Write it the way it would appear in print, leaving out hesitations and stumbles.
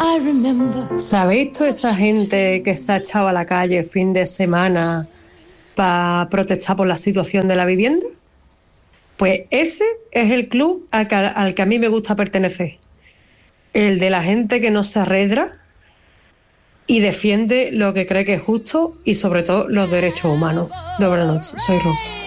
¿Sabéis toda esa gente que se ha echado a la calle el fin de semana para protestar por la situación de la vivienda? Pues ese es el club al que a mí me gusta pertenecer. El de la gente que no se arredra y defiende lo que cree que es justo y sobre todo los derechos humanos. Buenas noches, soy Ro.